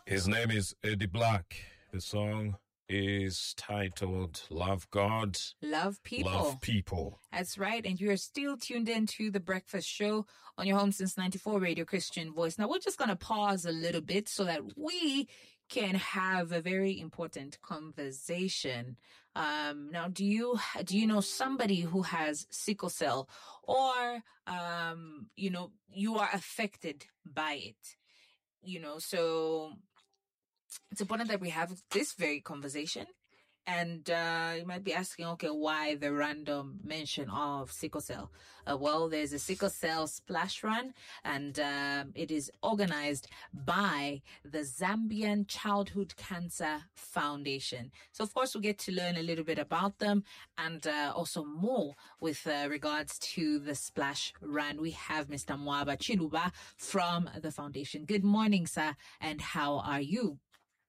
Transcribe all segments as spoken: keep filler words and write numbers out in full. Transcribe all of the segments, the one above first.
His name is Eddie Black. The song is titled Love God, Love People. Love People. That's right. And you are still tuned in to The Breakfast Show on your home since ninety-four Radio Christian Voice. Now, we're just going to pause a little bit so that we can have a very important conversation. Um, now, do you do you know somebody who has sickle cell, or um, you know, you are affected by it? You know, so it's important that we have this very conversation. And uh, you might be asking, okay, why the random mention of sickle cell? Uh, well, there's a sickle cell splash run, and um, it is organized by the Zambian Childhood Cancer Foundation. So, of course, we'll get to learn a little bit about them and uh, also more with uh, regards to the splash run. We have Mister Mwaba Chiluba from the foundation. Good morning, sir, and how are you?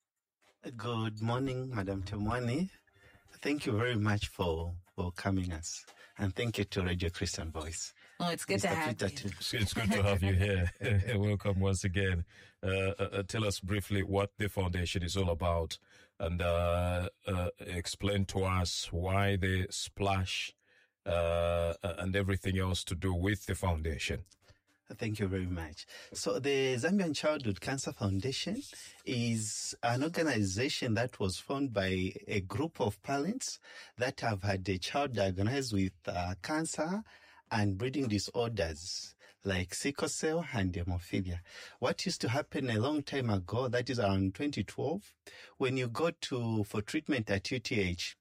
Good morning, Madam Temwani. Thank you very much for welcoming us. And thank you to Radio Christian Voice. Oh, it's good Mister to have Peter you. too. It's good to have you here. Welcome once again. Uh, uh, tell us briefly what the foundation is all about, and uh, uh, explain to us why the splash uh, and everything else to do with the foundation. Thank you very much. So the Zambian Childhood Cancer Foundation is an organization that was formed by a group of parents that have had a child diagnosed with uh, cancer and breeding disorders like sickle cell and hemophilia. What used to happen a long time ago, that is around twenty twelve, when you go to for treatment at U T H,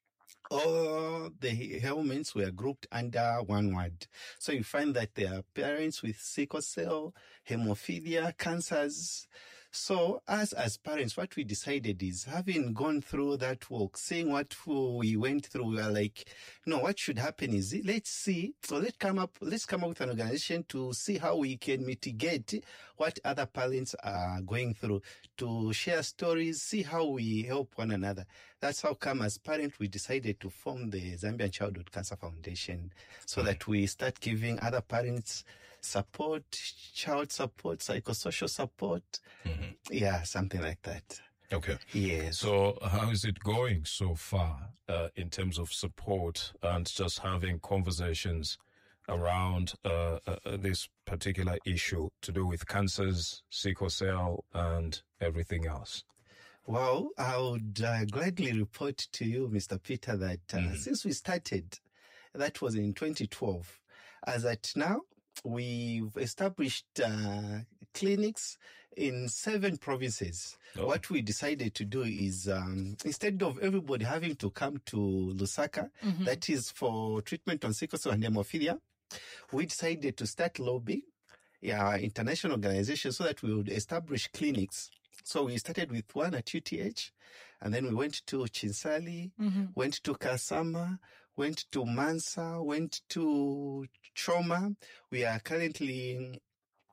all the ailments were grouped under one word. So you find that there are parents with sickle cell, hemophilia, cancers. So us as parents, what we decided is, having gone through that walk, seeing what we went through, we were like, no, what should happen is, let's see, so let's come up, let's come up with an organization to see how we can mitigate what other parents are going through, to share stories, see how we help one another. That's how come as parents, we decided to form the Zambian Childhood Cancer Foundation, so mm-hmm. that we start giving other parents support, child support, psychosocial support. Mm-hmm. Yeah, something like that. Okay. Yes. So how is it going so far uh, in terms of support and just having conversations around uh, uh, this particular issue to do with cancers, sickle cell, and everything else? Well, I would uh, gladly report to you, Mister Peter, that uh, mm-hmm. since we started, that was in twenty twelve, as at now, we've established uh, clinics in seven provinces. Oh. What we decided to do is, um, instead of everybody having to come to Lusaka, mm-hmm. that is for treatment on sickle cell and hemophilia, we decided to start lobbying yeah, international organizations so that we would establish clinics. So we started with one at U T H, and then we went to Chinsali, mm-hmm. went to Kasama, went to Mansa, went to Choma. We are currently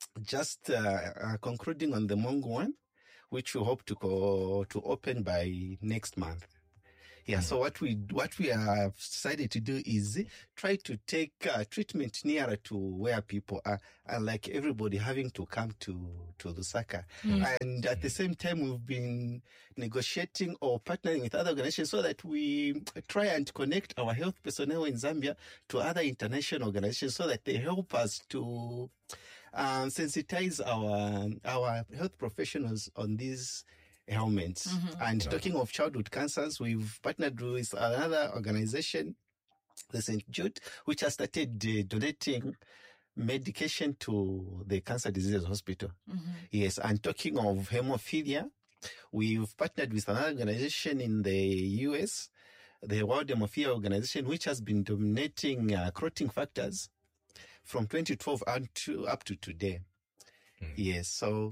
just uh, uh, concluding on the Mongo one, which we hope to go to open by next month. Yeah, mm-hmm. So what we what we have decided to do is try to take uh, treatment nearer to where people are, unlike everybody having to come to to Lusaka. Mm-hmm. And at the same time, we've been negotiating or partnering with other organizations so that we try and connect our health personnel in Zambia to other international organizations so that they help us to um, sensitize our our health professionals on these ailments. Mm-hmm. And yeah. Talking of childhood cancers, we've partnered with another organization, the Saint Jude, which has started uh, donating medication to the Cancer Diseases Hospital. Mm-hmm. Yes, and talking of hemophilia, we've partnered with another organization in the U S, the World Hemophilia Organization, which has been donating uh, clotting factors from twenty twelve up to, up to today. Mm. Yes, so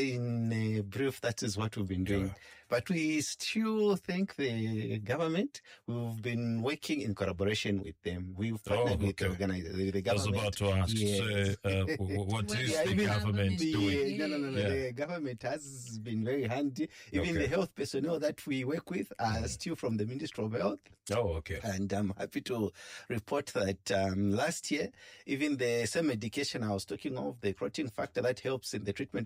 in a brief, that is what we've been doing. Yeah. But we still thank the government. We've been working in collaboration with them. We've partnered oh, okay. with, organize, with the government. I was about to ask, yes. say, uh, what is yeah, the government the, doing? No, no, no, no. Yeah. The government has been very handy. Even okay. the health personnel that we work with are mm. still from the Ministry of Health. Oh, okay. And I'm happy to report that um, last year, even the same medication I was talking of, the clotting factor that helps in the treatment of hemophilia,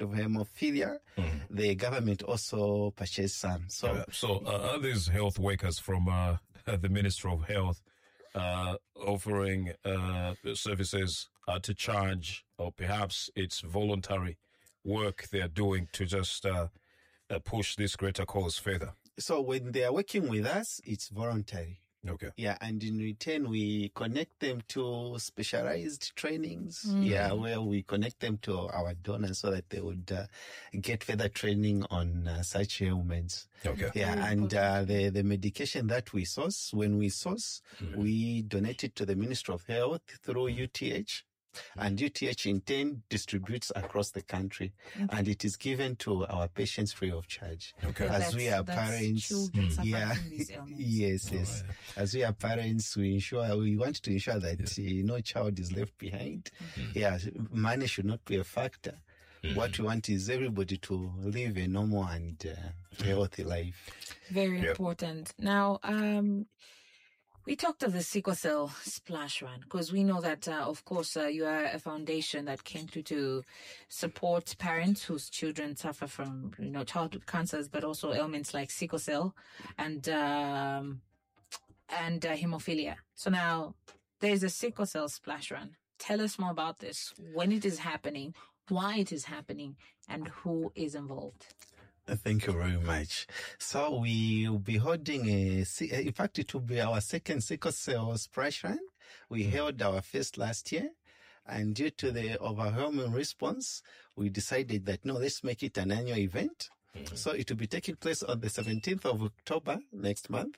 hemophilia, the government also purchased some. So, Uh, so uh, are these health workers from uh, the Ministry of Health uh, offering uh, services uh, to charge, or perhaps it's voluntary work they're doing to just uh, uh, push this greater cause further? so when they are working with us, it's voluntary. Okay. Yeah, and in return, we connect them to specialized trainings. Mm. Yeah, where we connect them to our donors so that they would uh, get further training on uh, such ailments. Okay. Yeah, Very and uh, the the medication that we source, when we source, Mhm. we donate it to the Ministry of Health through U T H. And U T H in turn distributes across the country, and it is given to our patients free of charge. Okay. As That's- we are that's parents, children suffering yeah, from these ailments. yes, yes. As we are parents, we ensure we want to ensure that uh, no child is left behind. Yeah, money should not be a factor. What we want is everybody to live a normal and uh, healthy life. Very Yep. important. Now, um, we talked of the sickle cell splash run because we know that, uh, of course, uh, you are a foundation that came through to support parents whose children suffer from, you know, childhood cancers, but also ailments like sickle cell and um, and uh, hemophilia. So now there's a sickle cell splash run. Tell us more about this, when it is happening, why it is happening, and who is involved. Thank you very much. So we will be holding a, si- in fact, it will be our second sickle cell splash run. We held our first last year, and due to the overwhelming response, we decided that no, let's make it an annual event. So it will be taking place on the seventeenth of October next month.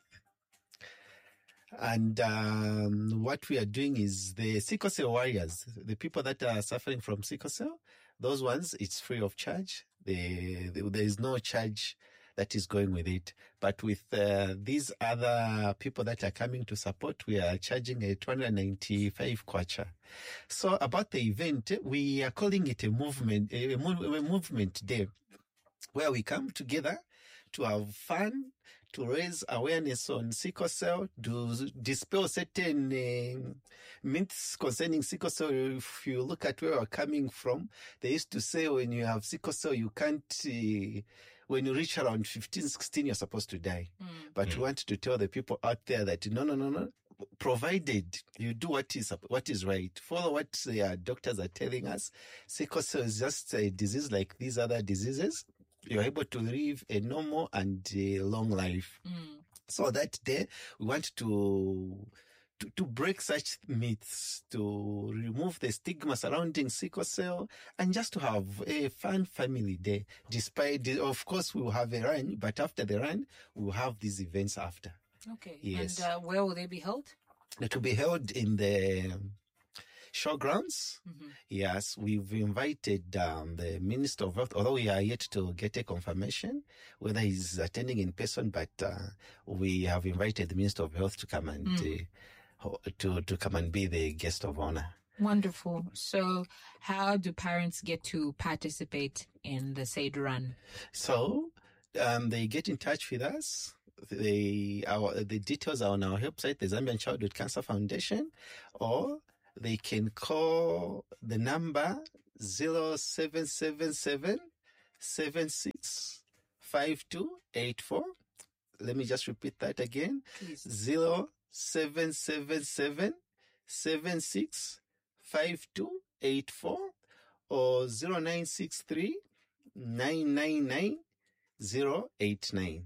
And um, what we are doing is the sickle cell warriors, the people that are suffering from sickle cell, those ones, it's free of charge. The, the, there is no charge that is going with it. But with uh, these other people that are coming to support, we are charging a two hundred ninety-five kwacha. So about the event, we are calling it a movement, a, mo- a movement day, where we come together to have fun, to raise awareness on sickle cell, to dispel certain uh, myths concerning sickle cell. If you look at where we're coming from, they used to say when you have sickle cell, you can't, uh, when you reach around fifteen, sixteen, you're supposed to die. But we want to tell the people out there that no, no, no, no. Provided you do what is what is right, follow what the uh, doctors are telling us. Sickle cell is just a disease like these other diseases. You're able to live a normal and a long life. Mm. So that day, we want to, to to break such myths, to remove the stigma surrounding sickle cell, and just to have a fun family day. Despite, the, of course, we will have a run, but after the run, we will have these events after. Okay. Yes. And uh, where will they be held? It will be held in the showgrounds. Mhm. Yes, we've invited um, the Minister of Health, although we are yet to get a confirmation whether he's attending in person, but uh, we have invited the Minister of Health to come and Mm. uh, ho- to to come and be the guest of honor. Wonderful. So, how do parents get to participate in the said run? So um, they get in touch with us. They our the details are on our website, the Zambian Childhood Cancer Foundation, or they can call the number zero seven seven seven seven six five two eight four. Let me just repeat that again. Please. zero seven seven seven seven six five two eight four or zero nine six three nine nine nine zero eight nine.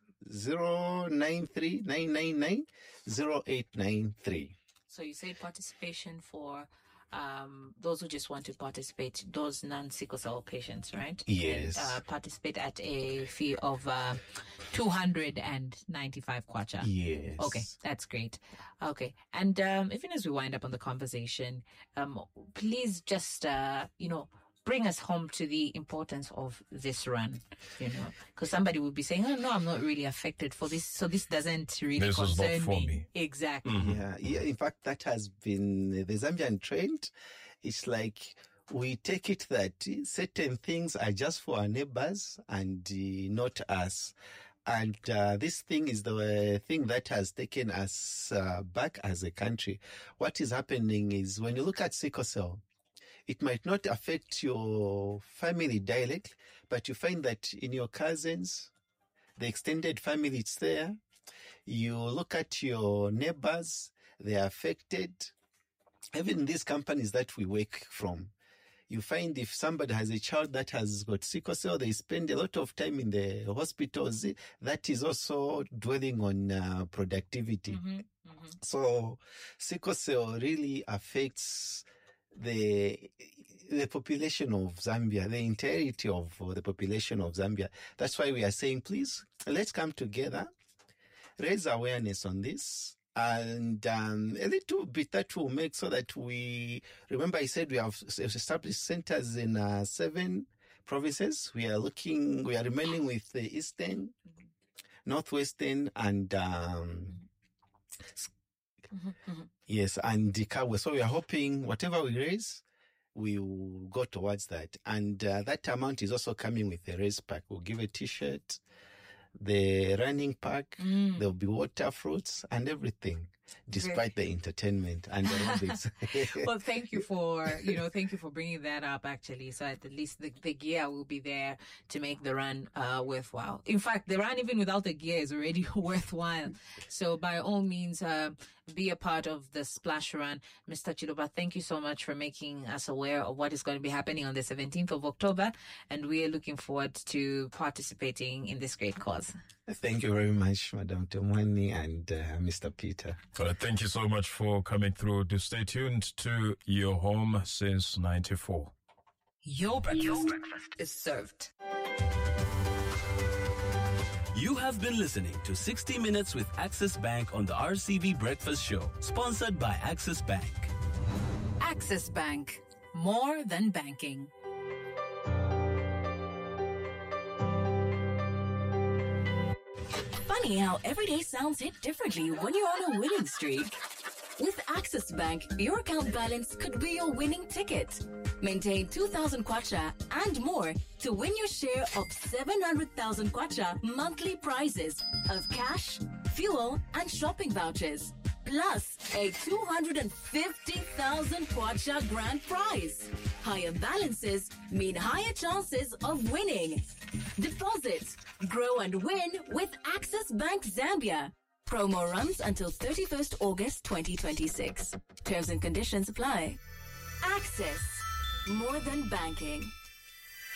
zero nine three nine nine nine zero eight nine three. So you say participation for um, those who just want to participate, those non-sickle cell patients, right? Yes. And, uh, participate at a fee of uh, two hundred ninety-five kwacha. Yes. Okay, that's great. Okay, and um, even as we wind up on the conversation, um, please just, uh, you know, bring us home to the importance of this run, you know, because somebody would be saying, oh, no, I'm not really affected for this, so this doesn't really This is not concern for me. Exactly. Mhm. Yeah, yeah. In fact, that has been the Zambian trend. It's like we take it that certain things are just for our neighbors and uh, not us. And uh, this thing is the thing that has taken us uh, back as a country. What is happening is when you look at sickle cell, it might not affect your family directly, but you find that in your cousins, the extended family, it's there. You look at your neighbors, they are affected. Even these companies that we work from, you find if somebody has a child that has got sickle cell, they spend a lot of time in the hospitals. That is also dwelling on uh, productivity. Mm-hmm, mm-hmm. So sickle cell really affects the the population of Zambia, the entirety of the population of Zambia. That's why we are saying, please, let's come together, raise awareness on this. And um, a little bit that will make so that we, remember I said we have established centers in uh, seven provinces. We are looking, we are remaining with the Eastern, Northwestern, and um, Mm-hmm. yes, and the Kabwe. So we are hoping whatever we raise, we will go towards that. And uh, that amount is also coming with a raise pack. We'll give a t-shirt, the running pack, Mm. there'll be water, fruits, and everything, despite the entertainment and aerobics. Well, thank you for, you know, thank you for bringing that up, actually. So at least the, the gear will be there to make the run uh, worthwhile. In fact, the run, even without the gear, is already worthwhile. So by all means, uh, be a part of the Splash Run. Mister Chiluba, thank you so much for making us aware of what is going to be happening on the seventeenth of October. And we are looking forward to participating in this great cause. Thank you very much, Madam Tomwani and uh, Mister Peter. All right, thank you so much for coming through. Do stay tuned to Your Home Since ninety-four. Your breakfast, Your breakfast is served. You have been listening to sixty minutes with Access Bank on the R C B Breakfast Show, sponsored by Access Bank. Access Bank, more than banking. Funny how every day sounds hit differently when you're on a winning streak. With Access Bank, your account balance could be your winning ticket. Maintain two thousand kwacha and more to win your share of seven hundred thousand kwacha monthly prizes of cash, fuel, and shopping vouchers. Plus a two hundred fifty thousand kwacha grand prize. Higher balances mean higher chances of winning. Deposit, grow and win with Access Bank Zambia. Promo runs until thirty-first August twenty twenty-six. Terms and conditions apply. Access, more than banking.